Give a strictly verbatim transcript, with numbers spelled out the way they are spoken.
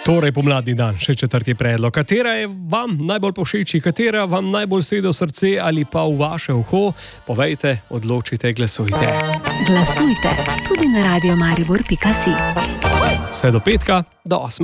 Torej, pomladni dan, še četrti predlog. Katera je vam najbolj povšeči, katera vam najbolj sede v srce ali pa v vaše uho? Povejte, odločite, glasujte. Glasujte tudi na radio maribor pika si. Vse do petka, do osme.